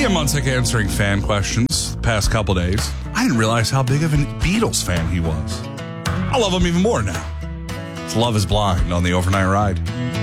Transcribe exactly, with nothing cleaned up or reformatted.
Ian Munsick answering fan questions the past couple days. I didn't realize how big of a Beatles fan he was. I love him even more now. It's Love is Blind on the Overnight Ride.